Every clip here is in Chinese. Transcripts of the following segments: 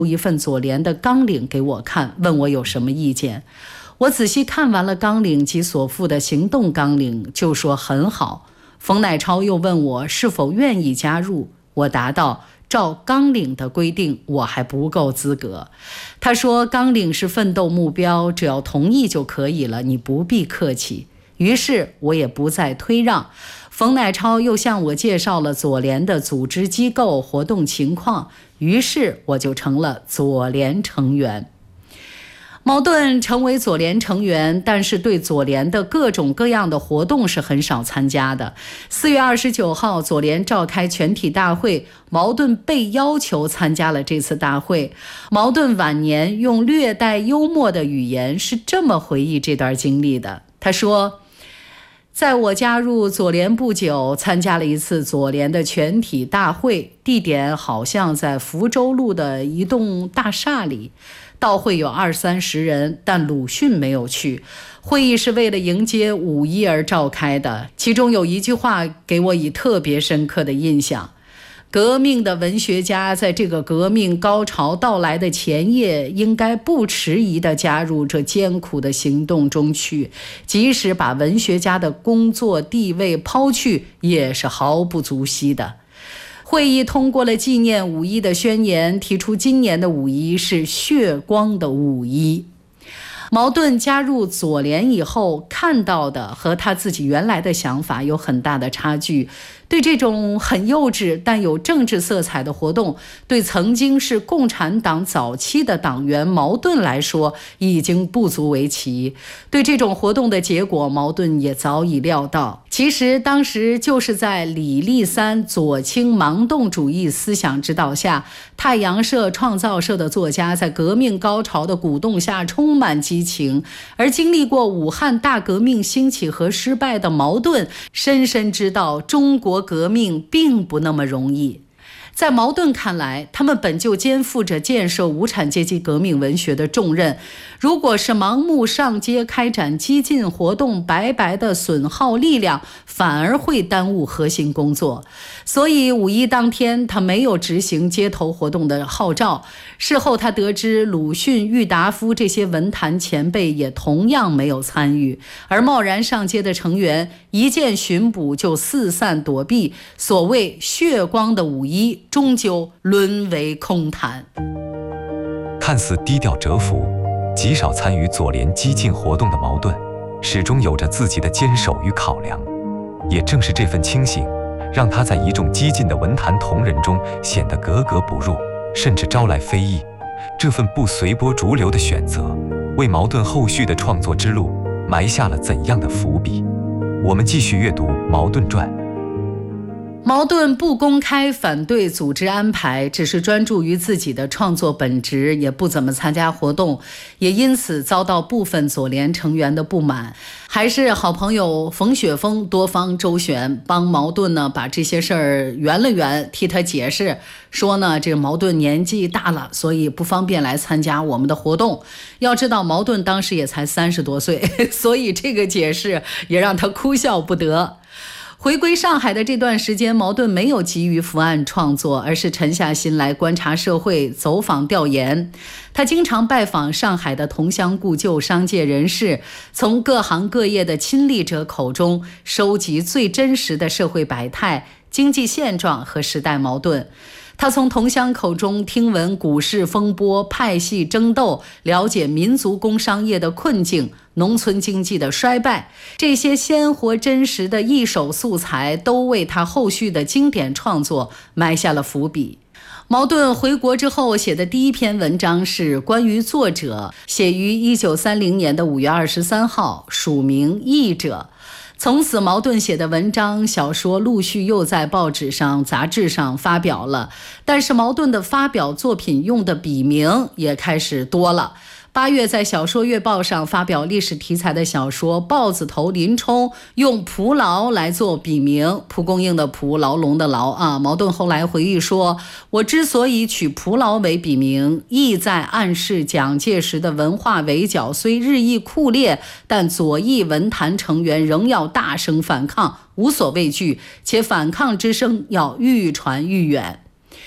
一份左联的纲领给我看，问我有什么意见。我仔细看完了纲领及所附的行动纲领，就说很好。冯乃超又问我是否愿意加入，我答道照纲领的规定，我还不够资格。他说纲领是奋斗目标，只要同意就可以了，你不必客气。于是我也不再推让。冯乃超又向我介绍了左联的组织机构活动情况，于是我就成了左联成员。茅盾成为左联成员，但是对左联的各种各样的活动是很少参加的。4月29号，左联召开全体大会，茅盾被要求参加了这次大会。茅盾晚年用略带幽默的语言是这么回忆这段经历的，他说，在我加入左联不久，参加了一次左联的全体大会，地点好像在福州路的一栋大厦里。到会有20-30人，但鲁迅没有去。会议是为了迎接5·1而召开的，其中有一句话给我以特别深刻的印象：革命的文学家在这个革命高潮到来的前夜，应该不迟疑地加入这艰苦的行动中去，即使把文学家的工作地位抛去，也是毫不足惜的。会议通过了纪念5·1的宣言，提出今年的5·1是血光的5·1。茅盾加入左联以后，看到的和他自己原来的想法有很大的差距。对这种很幼稚但有政治色彩的活动，对曾经是共产党早期的党员茅盾来说已经不足为奇。对这种活动的结果，茅盾也早已料到。其实当时就是在李立三左倾盲动主义思想指导下，太阳社、创造社的作家在革命高潮的鼓动下充满激情，而经历过武汉大革命兴起和失败的茅盾深深知道中国革命并不那么容易。在茅盾看来，他们本就肩负着建设无产阶级革命文学的重任，如果是盲目上街开展激进活动，白白的损耗力量，反而会耽误核心工作。所以5·1当天，他没有执行街头活动的号召。事后他得知鲁迅、郁达夫这些文坛前辈也同样没有参与，而贸然上街的成员一见巡捕就四散躲避，所谓血光的5·1终究沦为空谈。 看似低调蛰伏，极少参与左联激进活动的茅盾，始终有着自己的坚守与考量。也正是这份清醒，让他在一众激进的文坛同仁中显得格格不入，甚至招来非议。这份不随波逐流的选择，为茅盾后续的创作之路埋下了怎样的伏笔？我们继续阅读《茅盾传》。 茅盾不公开反对组织安排，只是专注于自己的创作本职，也不怎么参加活动，也因此遭到部分左联成员的不满。还是好朋友冯雪峰多方周旋，帮茅盾呢把这些事儿圆了圆，替他解释说呢，这个茅盾年纪大了，所以不方便来参加我们的活动。要知道茅盾当时也才30多岁，所以这个解释也让他哭笑不得。回归上海的这段时间，茅盾没有急于伏案创作，而是沉下心来观察社会，走访调研。他经常拜访上海的同乡故旧商界人士，从各行各业的亲历者口中收集最真实的社会百态、经济现状和时代矛盾。他从同乡口中听闻股市风波、派系争斗，了解民族工商业的困境、农村经济的衰败，这些鲜活真实的一手素材都为他后续的经典创作埋下了伏笔。茅盾回国之后写的第一篇文章是关于作者，写于1930年5月23号，署名译者。从此茅盾写的文章、小说陆续又在报纸上、杂志上发表了，但是茅盾的发表作品用的笔名也开始多了。8月在小说月报上发表历史题材的小说《豹子头林冲》，用蒲牢来做笔名，蒲公英的蒲，牢笼的牢啊。茅盾后来回忆说，我之所以取蒲牢为笔名，意在暗示蒋介石的文化围剿虽日益酷烈，但左翼文坛成员仍要大声反抗，无所畏惧，且反抗之声要愈传愈远。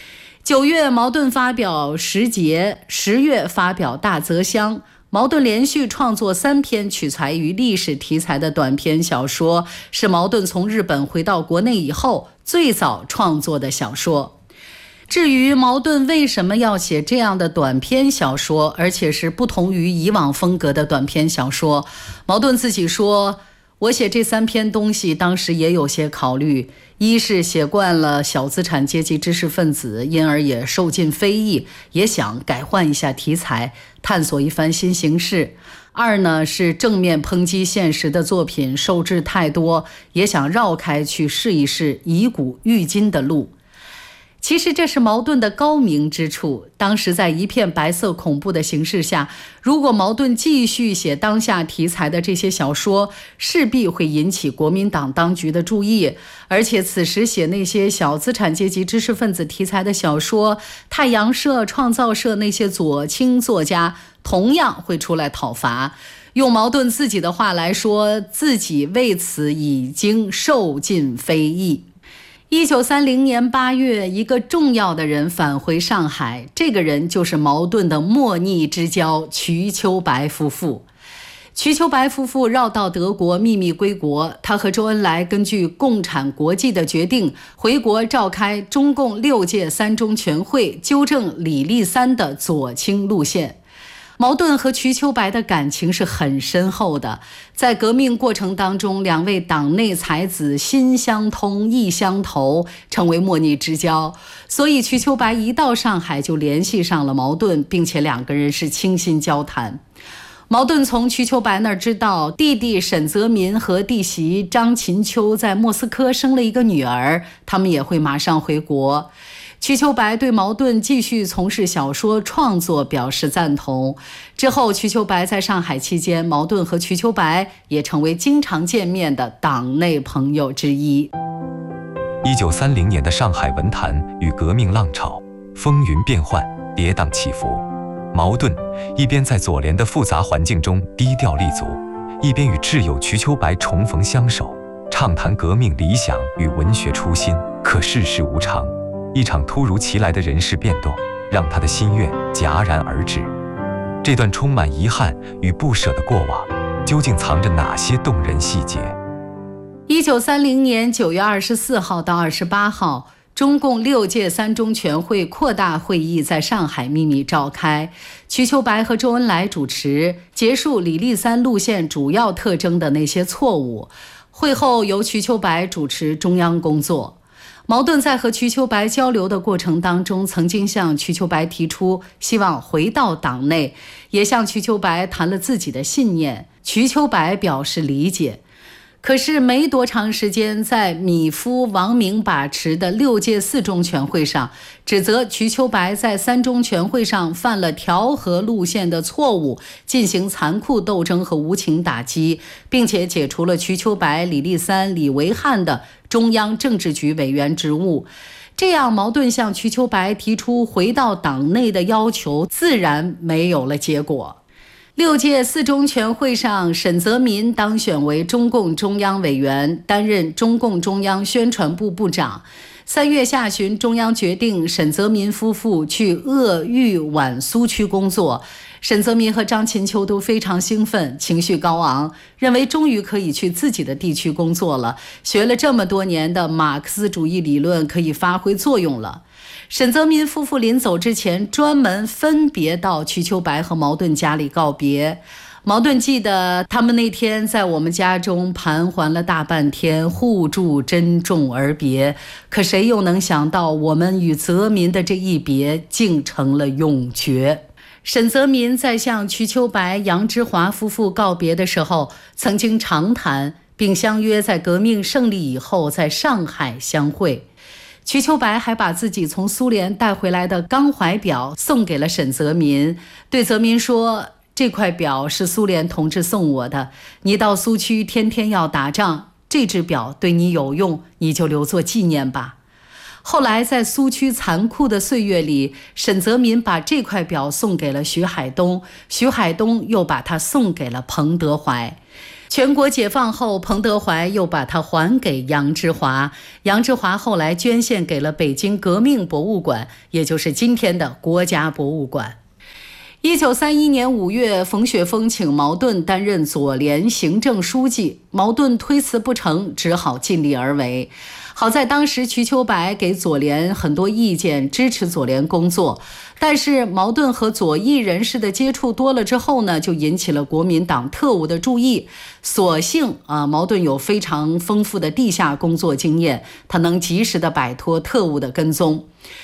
9月茅盾发表《时节》，10月发表《大泽乡》。茅盾连续创作3篇取材于历史题材的短篇小说，是茅盾从日本回到国内以后最早创作的小说。至于茅盾为什么要写这样的短篇小说，而且是不同于以往风格的短篇小说，茅盾自己说，我写这3篇东西当时也有些考虑，一是写惯了小资产阶级知识分子，因而也受尽非议，也想改换一下题材，探索一番新形式。二呢，是正面抨击现实的作品受制太多，也想绕开去试一试以古喻今的路。其实这是茅盾的高明之处。当时在一片白色恐怖的形势下，如果茅盾继续写当下题材的这些小说，势必会引起国民党当局的注意。而且此时写那些小资产阶级知识分子题材的小说，太阳社、创造社那些左倾作家同样会出来讨伐。用茅盾自己的话来说，自己为此已经受尽非议。1930年8月，一个重要的人返回上海，这个人就是茅盾的莫逆之交瞿秋白夫妇。瞿秋白夫妇绕道德国秘密归国，他和周恩来根据共产国际的决定，回国召开中共6届3中全会，纠正李立三的左倾路线。茅盾和瞿秋白的感情是很深厚的，在革命过程当中，两位党内才子心相通意相投，成为莫逆之交。所以瞿秋白一到上海就联系上了茅盾，并且2个人是倾心交谈。茅盾从瞿秋白那儿知道，弟弟沈泽民和弟媳张琴秋在莫斯科生了一个女儿，他们也会马上回国。瞿秋白对茅盾继续从事小说创作表示赞同。之后瞿秋白在上海期间，茅盾和瞿秋白也成为经常见面的党内朋友之一。 1930年的上海文坛与革命浪潮风云变幻，跌宕起伏。茅盾一边在左联的复杂环境中低调立足，一边与挚友瞿秋白重逢相守，畅谈革命理想与文学初心。可世事无常，一场突如其来的人事变动，让他的心愿戛然而止。这段充满遗憾与不舍的过往，究竟藏着哪些动人细节 ？1930年9月24号到28号，中共6届3中全会扩大会议在上海秘密召开，瞿秋白和周恩来主持，结束李立三路线主要特征的那些错误。会后由瞿秋白主持中央工作。茅盾在和瞿秋白交流的过程当中，曾经向瞿秋白提出希望回到党内，也向瞿秋白谈了自己的信念。瞿秋白表示理解。可是没多长时间，在米夫、王明把持的6届4中全会上，指责瞿秋白在3中全会上犯了调和路线的错误，进行残酷斗争和无情打击，并且解除了瞿秋白、李立三、李维汉的中央政治局委员职务。这样茅盾向瞿秋白提出回到党内的要求，自然没有了结果。6届4中全会上，沈泽民当选为中共中央委员，担任中共中央宣传部部长。3月下旬，中央决定沈泽民夫妇去鄂豫皖苏区工作。沈泽民和张琴秋都非常兴奋，情绪高昂，认为终于可以去自己的地区工作了，学了这么多年的马克思主义理论可以发挥作用了。沈泽民夫妇临走之前，专门分别到瞿秋白和茅盾家里告别。茅盾记得他们那天在我们家中盘桓了大半天，互助珍重而别。可谁又能想到，我们与泽民的这一别，竟成了永诀。沈泽民在向瞿秋白、杨之华夫妇告别的时候，曾经长谈，并相约在革命胜利以后在上海相会。瞿秋白还把自己从苏联带回来的钢怀表送给了沈泽民，对泽民说，这块表是苏联同志送我的，你到苏区天天要打仗，这只表对你有用，你就留作纪念吧。后来在苏区残酷的岁月里，沈泽民把这块表送给了徐海东，徐海东又把它送给了彭德怀。 全国解放后，彭德怀又把它还给杨之华，杨之华后来捐献给了北京革命博物馆，也就是今天的国家博物馆。1931年5月，冯雪峰请茅盾担任左联行政书记，茅盾推辞不成，只好尽力而为。好在当时瞿秋白给左联很多意见，支持左联工作，但是茅盾和左翼人士的接触多了之后呢，就引起了国民党特务的注意。所幸茅盾有非常丰富的地下工作经验，他能及时的摆脱特务的跟踪。